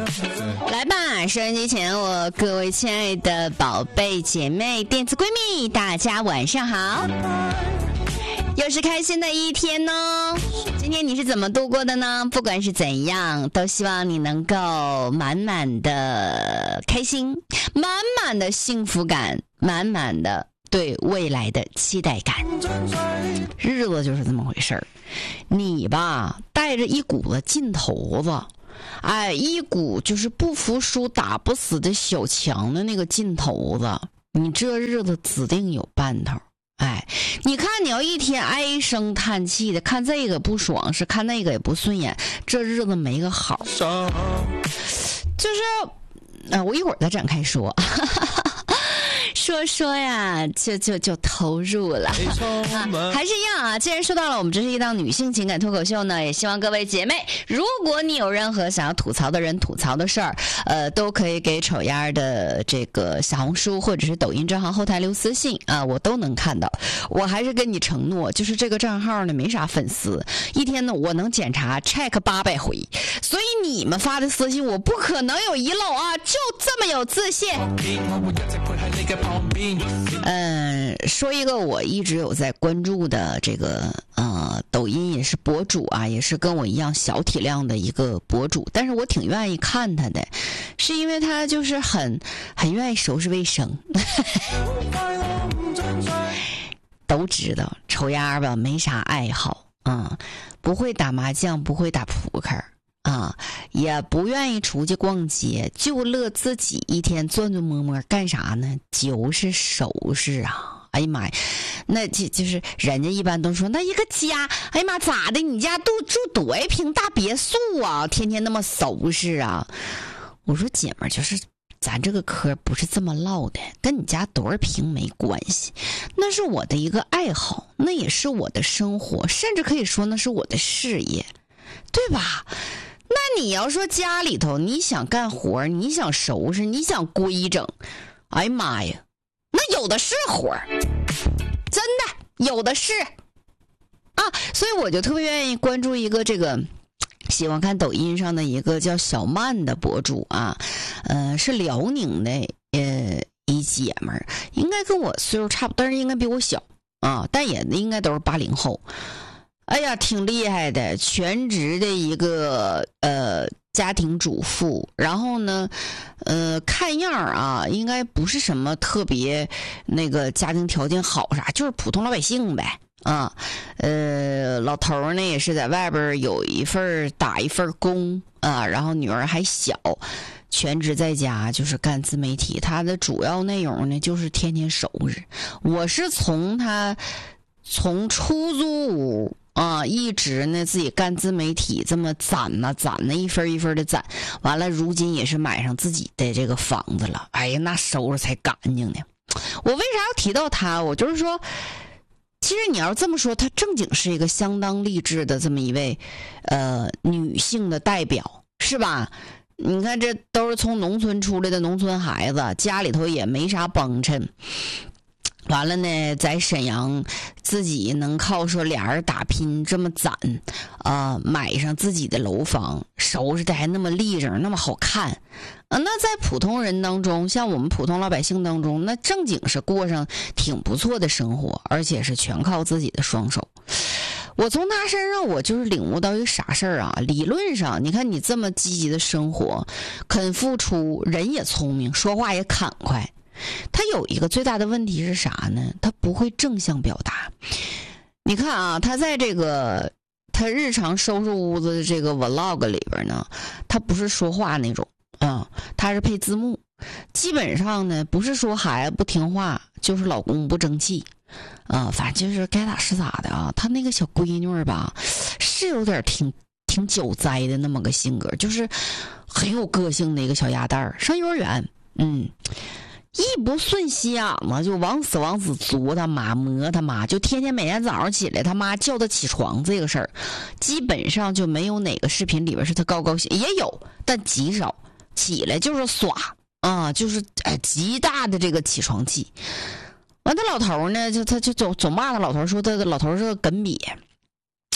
来吧，收音机前我各位亲爱的宝贝姐妹、电子闺蜜，大家晚上好。又是开心的一天哦！今天你是怎么度过的呢？不管是怎样，都希望你能够满满的开心，满满的幸福感，满满的对未来的期待感。日子就是这么回事儿，你吧带着一股子劲头子，哎，一股就是不服输打不死的小强的那个劲头子，你这日子指定有办头。哎，你看你要一天唉声叹气的，看这个不爽是看那个也不顺眼，这日子没个好。就是我一会儿再展开说。说呀，就投入了还是一样啊。既然说到了，我们这是一档女性情感脱口秀呢，也希望各位姐妹，如果你有任何想要吐槽的人、吐槽的事儿，都可以给丑丫的这个小红书或者是抖音账号后台留私信啊，我都能看到。我还是跟你承诺，就是这个账号呢没啥粉丝，一天呢我能检查 check 800回，所以你们发的私信我不可能有遗漏啊，就这么有自信。说一个我一直有在关注的这个抖音也是博主啊，也是跟我一样小体量的一个博主，但是我挺愿意看他的，是因为他就是很愿意收拾卫生。都知道丑丫吧没啥爱好啊，不会打麻将，不会打扑克啊，也不愿意出去逛街，就乐自己一天钻钻摸摸干啥呢？就是收拾啊！哎呀妈呀，那就是人家一般都说那一个家，哎呀妈咋的？你家住多少平大别墅啊？天天那么收拾啊！我说姐们儿，就是咱这个嗑不是这么唠的，跟你家多少平没关系，那是我的一个爱好，那也是我的生活，甚至可以说那是我的事业，对吧？那你要说家里头你想干活，你想收拾，你想规整，哎呀妈呀，那有的是活，真的有的是啊！所以我就特别愿意关注一个这个喜欢看抖音上的一个叫小曼的博主啊，是辽宁的一姐们儿，应该跟我岁数差不多，但是应该比我小啊，但也应该都是80后。哎呀，挺厉害的，全职的一个家庭主妇，然后呢，看样啊，应该不是什么特别那个家庭条件好啥，就是普通老百姓呗。啊，老头呢也是在外边有打一份工啊，然后女儿还小，全职在家就是干自媒体，他的主要内容呢就是天天收拾。我是从出租屋啊，一直呢自己干自媒体，这么攒一分一分的攒，完了如今也是买上自己的这个房子了。哎呀，那收拾才干净呢。我为啥要提到他？我就是说，其实你要这么说，她正经是一个相当励志的这么一位女性的代表，是吧？你看这都是从农村出来的农村孩子，家里头也没啥帮衬。完了呢，在沈阳自己能靠说俩人打拼这么攒买上自己的楼房，收拾的还那么立正，那么好看啊！那在普通人当中，像我们普通老百姓当中，那正经是过上挺不错的生活，而且是全靠自己的双手。我从他身上我就是领悟到一个啥事儿啊，理论上你看你这么积极的生活，肯付出，人也聪明，说话也侃快，他有一个最大的问题是啥呢？他不会正向表达。你看啊，他在这个他日常收拾屋子的这个 vlog 里边呢，他不是说话那种他是配字幕。基本上呢，不是说孩子不听话，就是老公不争气反正就是该咋是咋的啊。他那个小闺女吧，是有点挺狡灾的那么个性格，就是很有个性的一个小鸭蛋儿。上幼儿园，一不顺心眼子就往死作他妈磨他妈，就天天每天早上起来他妈叫他起床这个事儿，基本上就没有哪个视频里边是他高兴，也有但极少，起来就是耍就是极大的这个起床气。完他老头呢，他就总骂他老头，说他老头是个梗瘪。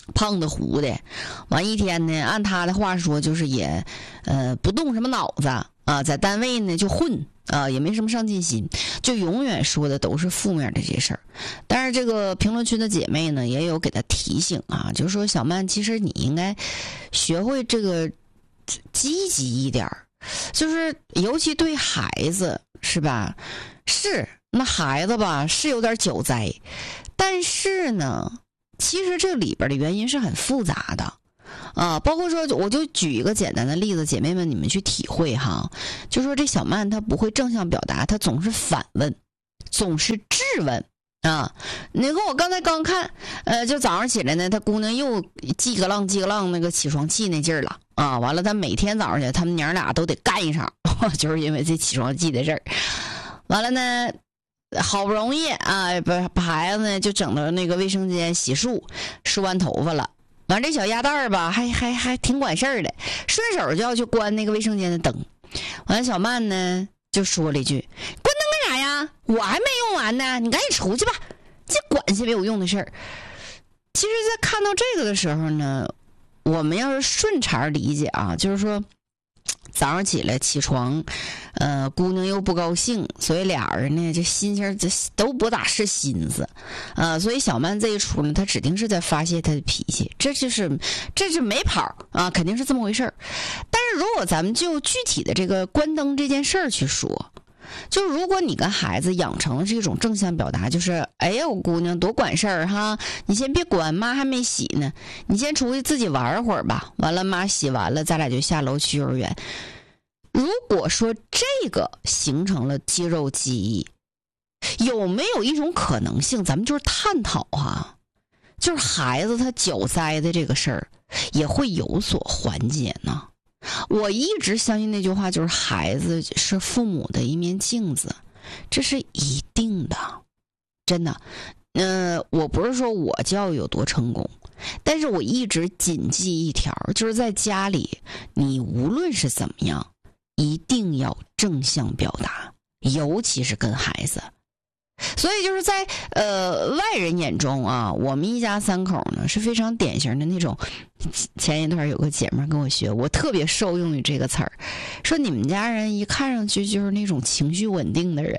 胖的糊的，完一天呢，按他的话说就是也不动什么脑子啊，在单位呢就混啊，也没什么上进心，就永远说的都是负面的这些事儿。但是这个评论区的姐妹呢也有给他提醒啊，就是说小曼其实你应该学会这个积极一点儿，就是尤其对孩子是吧，是那孩子吧是有点久灾，但是呢其实这里边的原因是很复杂的啊，包括说我就举一个简单的例子，姐妹们你们去体会哈，就说这小曼她不会正向表达，她总是反问，总是质问啊。你看我刚才刚看就早上起来呢，她姑娘又叽个浪那个起床气那劲儿了啊，完了她每天早上去他们娘俩都得干一场就是因为这起床气的事儿。完了呢好不容易啊，把孩子呢就整到那个卫生间洗漱完头发了，完这小鸭蛋儿吧还挺管事儿的，顺手就要去关那个卫生间的灯。完了小曼呢就说了一句：“关灯干啥呀？我还没用完呢，你赶紧出去吧，这管些没有用的事儿。”其实在看到这个的时候呢，我们要是顺茬理解啊，就是说早上起来起床姑娘又不高兴，所以俩人呢这心情这都不咋是心思所以小曼这一出呢，她指定是在发泄她的脾气，这是没跑啊，肯定是这么回事儿。但是如果咱们就具体的这个关灯这件事儿去说，就如果你跟孩子养成了这种正向表达，就是哎呀我姑娘多管事儿哈，你先别关，妈还没洗呢，你先出去自己玩会儿吧，完了妈洗完了咱俩就下楼去幼儿园。如果说这个形成了肌肉记忆，有没有一种可能性，咱们就是探讨啊，就是孩子他久灾的这个事儿也会有所缓解呢？我一直相信那句话，就是孩子是父母的一面镜子，这是一定的，真的。我不是说我教育有多成功，但是我一直谨记一条，就是在家里你无论是怎么样一定要正向表达，尤其是跟孩子。所以就是在外人眼中啊，我们一家三口呢是非常典型的那种。前一段有个姐妹跟我学，我特别受用于这个词儿，说你们家人一看上去就是那种情绪稳定的人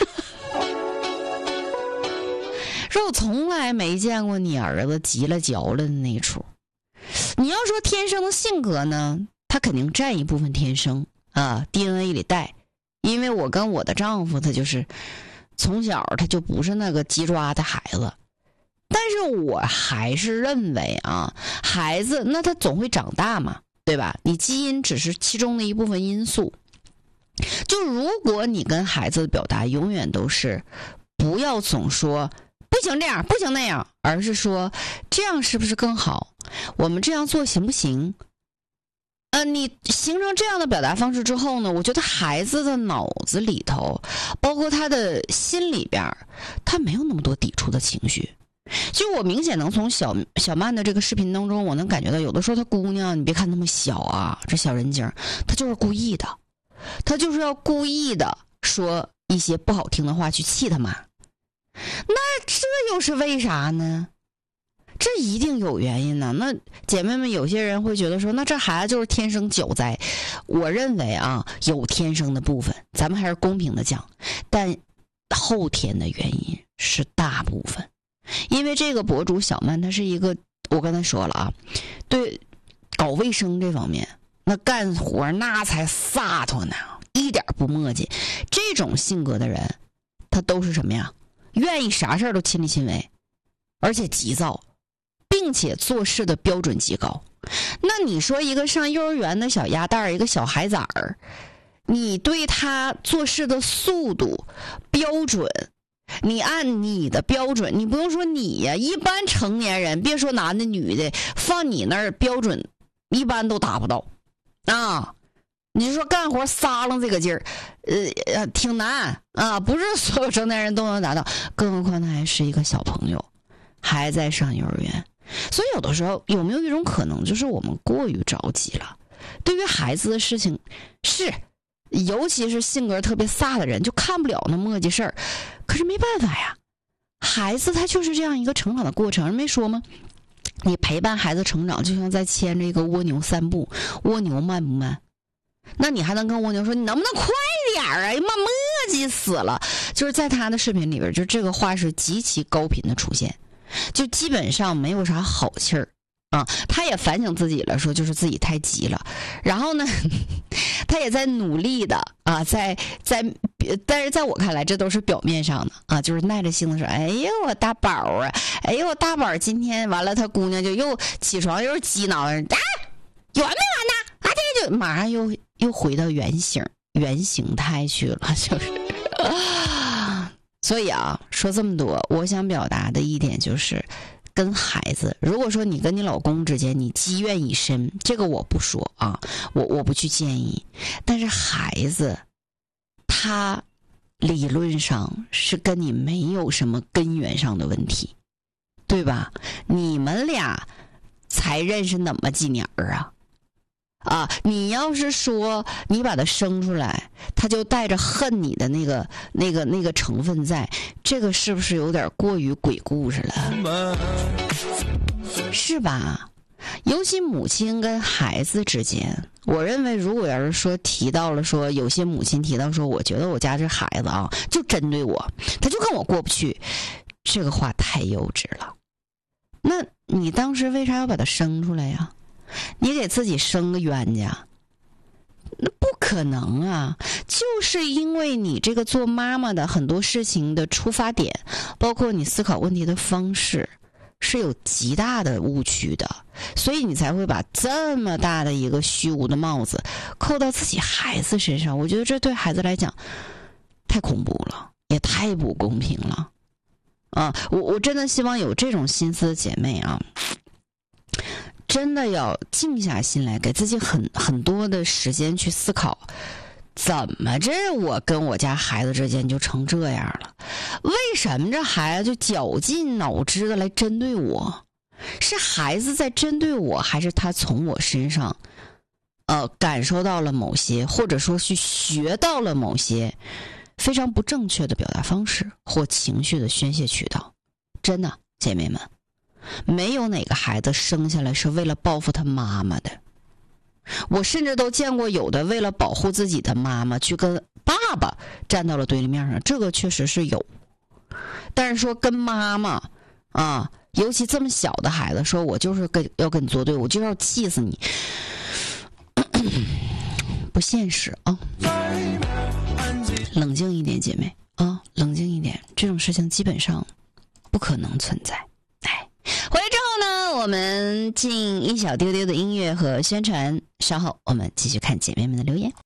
说我从来没见过你儿子急了嚼了的那出。你要说天生的性格呢，他肯定占一部分天生啊 DNA 里带，因为我跟我的丈夫他就是从小他就不是那个鸡抓的孩子，但是我还是认为啊，孩子那他总会长大嘛，对吧？你基因只是其中的一部分因素。就如果你跟孩子的表达永远都是不要总说不行这样不行那样，而是说这样是不是更好，我们这样做行不行，你形成这样的表达方式之后呢，我觉得孩子的脑子里头包括他的心里边他没有那么多抵触的情绪。就我明显能从小曼的这个视频当中，我能感觉到有的时候她姑娘你别看那么小啊，这小人精她就是故意的，她就是要故意的说一些不好听的话去气她妈。那这又是为啥呢？这一定有原因呢。那姐妹们有些人会觉得说，那这孩子就是天生久灾。我认为啊，有天生的部分，咱们还是公平的讲，但后天的原因是大部分。因为这个博主小曼她是一个，我刚才说了啊，对搞卫生这方面那干活那才洒脱呢，一点不磨叽。这种性格的人他都是什么呀，愿意啥事儿都亲力亲为，而且急躁，并且做事的标准极高。那你说一个上幼儿园的小鸭蛋，一个小孩崽儿，你对他做事的速度标准，你按你的标准，你不用说你呀，一般成年人别说男的女的，放你那儿标准一般都达不到啊。你说干活撒楞这个劲儿挺难啊，不是所有成年人都能达到，更何况他还是一个小朋友，还在上幼儿园。所以有的时候有没有一种可能，就是我们过于着急了，对于孩子的事情是，尤其是性格特别飒的人就看不了那磨叽事儿，可是没办法呀，孩子他就是这样一个成长的过程。没说吗， 你陪伴孩子成长，就像在牵着一个蜗牛散步，蜗牛慢不慢？那你还能跟蜗牛说你能不能快点啊？哎呀妈，磨叽死了！就是在他的视频里边，就这个话是极其高频的出现，就基本上没有啥好气儿啊。他也反省自己了，说就是自己太急了。然后呢，他也在努力的啊，但是在我看来，这都是表面上的啊，就是耐着性子说，哎呦我大宝啊，哎呦我大宝今天完了，他姑娘就又起床又是激恼啊，有完没完呢？啊，这个就马上又回到原形态去了，就是。所以啊，说这么多，我想表达的一点就是，跟孩子，如果说你跟你老公之间你积怨已深，这个我不说啊，我不去建议，但是孩子他理论上是跟你没有什么根源上的问题，对吧？你们俩才认识那么几年啊，你要是说你把他生出来，他就带着恨你的那个成分在，这个是不是有点过于鬼故事了？是吧？尤其母亲跟孩子之间，我认为如果要是说提到了说有些母亲提到说，我觉得我家这孩子啊就针对我，他就跟我过不去，这个话太幼稚了。那你当时为啥要把他生出来呀？你给自己生个冤家，那不可能啊！就是因为你这个做妈妈的很多事情的出发点，包括你思考问题的方式，是有极大的误区的，所以你才会把这么大的一个虚无的帽子扣到自己孩子身上。我觉得这对孩子来讲太恐怖了，也太不公平了啊！我真的希望有这种心思的姐妹啊，真的要静下心来，给自己很多的时间去思考，怎么这我跟我家孩子之间就成这样了？为什么这孩子就绞尽脑汁的来针对我？是孩子在针对我，还是他从我身上感受到了某些，或者说去学到了某些非常不正确的表达方式或情绪的宣泄渠道？真的，姐妹们，没有哪个孩子生下来是为了报复他妈妈的。我甚至都见过有的为了保护自己的妈妈去跟爸爸站到了对立面上，这个确实是有。但是说跟妈妈啊，尤其这么小的孩子，说我就是要跟你作对，我就要气死你，不现实啊！冷静一点，姐妹啊，冷静一点，这种事情基本上不可能存在。回来之后呢，我们进一小丢丢的音乐和宣传，稍后我们继续看姐妹们的留言。